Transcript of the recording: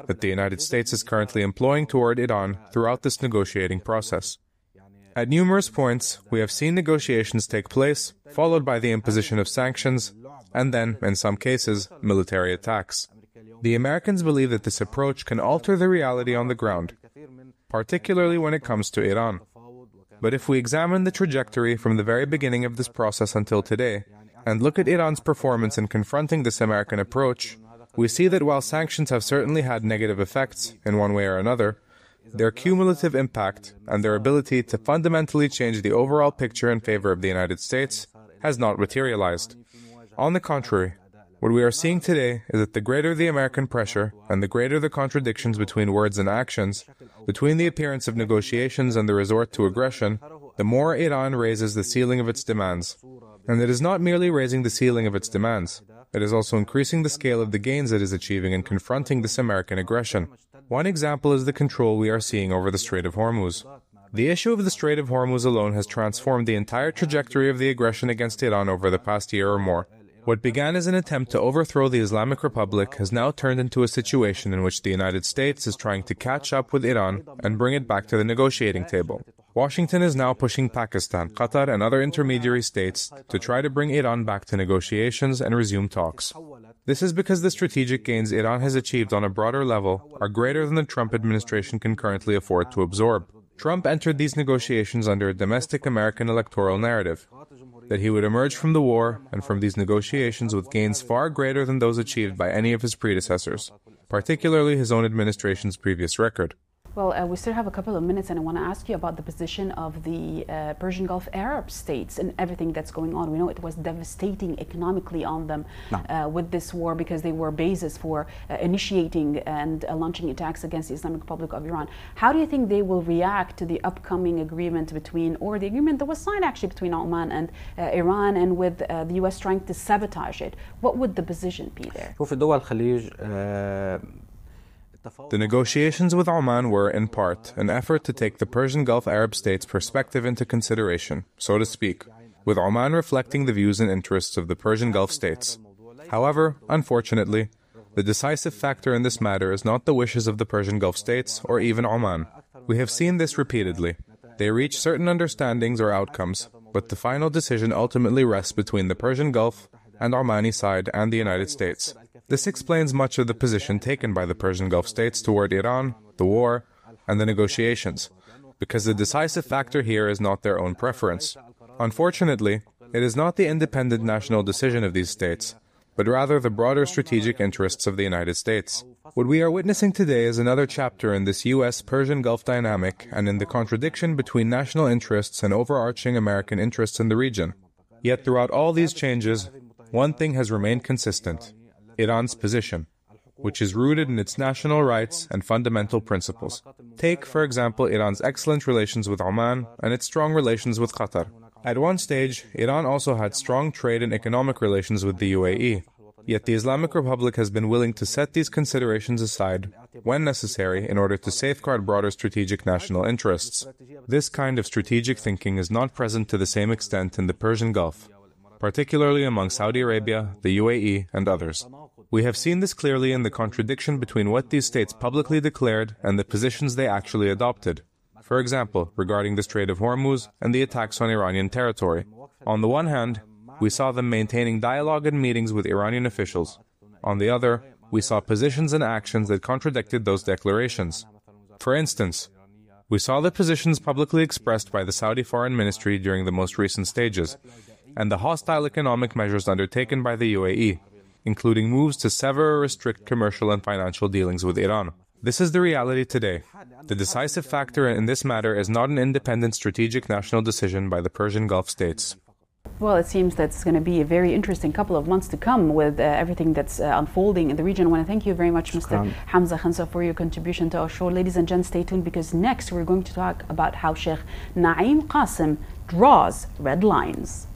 that the United States is currently employing toward Iran throughout this negotiating process. At numerous points, we have seen negotiations take place, followed by the imposition of sanctions, and then, in some cases, military attacks. The Americans believe that this approach can alter the reality on the ground, particularly when it comes to Iran. But if we examine the trajectory from the very beginning of this process until today, and look at Iran's performance in confronting this American approach, we see that while sanctions have certainly had negative effects in one way or another, their cumulative impact and their ability to fundamentally change the overall picture in favor of the United States has not materialized. On the contrary, what we are seeing today is that the greater the American pressure and the greater the contradictions between words and actions, between the appearance of negotiations and the resort to aggression, the more Iran raises the ceiling of its demands. And it is not merely raising the ceiling of its demands, it is also increasing the scale of the gains it is achieving in confronting this American aggression. One example is the control we are seeing over the Strait of Hormuz. The issue of the Strait of Hormuz alone has transformed the entire trajectory of the aggression against Iran over the past year or more. What began as an attempt to overthrow the Islamic Republic has now turned into a situation in which the United States is trying to catch up with Iran and bring it back to the negotiating table. Washington is now pushing Pakistan, Qatar, and other intermediary states to try to bring Iran back to negotiations and resume talks. This is because the strategic gains Iran has achieved on a broader level are greater than the Trump administration can currently afford to absorb. Trump entered these negotiations under a domestic American electoral narrative, that he would emerge from the war and from these negotiations with gains far greater than those achieved by any of his predecessors, particularly his own administration's previous record. Well, we still have a couple of minutes, and I want to ask you about the position of the Persian Gulf Arab states and everything that's going on. We know it was devastating economically on them with this war because they were bases for initiating and launching attacks against the Islamic Republic of Iran. How do you think they will react to the upcoming agreement between, or the agreement that was signed actually between Oman and Iran, and with the U.S. trying to sabotage it? What would the position be there? The negotiations with Oman were, in part, an effort to take the Persian Gulf Arab states' perspective into consideration, so to speak, with Oman reflecting the views and interests of the Persian Gulf states. However, unfortunately, the decisive factor in this matter is not the wishes of the Persian Gulf states or even Oman. We have seen this repeatedly. They reach certain understandings or outcomes, but the final decision ultimately rests between the Persian Gulf and Omani side and the United States. This explains much of the position taken by the Persian Gulf states toward Iran, the war, and the negotiations, because the decisive factor here is not their own preference. Unfortunately, it is not the independent national decision of these states, but rather the broader strategic interests of the United States. What we are witnessing today is another chapter in this U.S.-Persian Gulf dynamic and in the contradiction between national interests and overarching American interests in the region. Yet throughout all these changes, one thing has remained consistent: Iran's position, which is rooted in its national rights and fundamental principles. Take, for example, Iran's excellent relations with Oman and its strong relations with Qatar. At one stage, Iran also had strong trade and economic relations with the UAE. Yet the Islamic Republic has been willing to set these considerations aside, when necessary, in order to safeguard broader strategic national interests. This kind of strategic thinking is not present to the same extent in the Persian Gulf, particularly among Saudi Arabia, the UAE, and others. We have seen this clearly in the contradiction between what these states publicly declared and the positions they actually adopted. For example, regarding the Strait of Hormuz and the attacks on Iranian territory. On the one hand, we saw them maintaining dialogue and meetings with Iranian officials. On the other, we saw positions and actions that contradicted those declarations. For instance, we saw the positions publicly expressed by the Saudi Foreign Ministry during the most recent stages, and the hostile economic measures undertaken by the UAE, including moves to sever or restrict commercial and financial dealings with Iran. This is the reality today. The decisive factor in this matter is not an independent strategic national decision by the Persian Gulf states. Well, it seems that it's going to be a very interesting couple of months to come with everything that's unfolding in the region. I want to thank you very much, Mr. Hamza Khansa, for your contribution to our show. Ladies and gents, stay tuned, because next we're going to talk about how Sheikh Naim Qasim draws red lines.